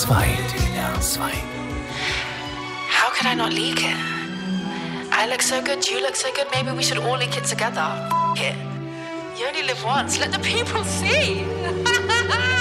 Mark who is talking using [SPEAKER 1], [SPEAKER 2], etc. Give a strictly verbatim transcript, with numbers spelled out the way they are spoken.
[SPEAKER 1] zwei. R T L zwei.
[SPEAKER 2] How could I not leak it? I look so good, you look so good, maybe we should all leak it together. F it. You only live once, let the people see.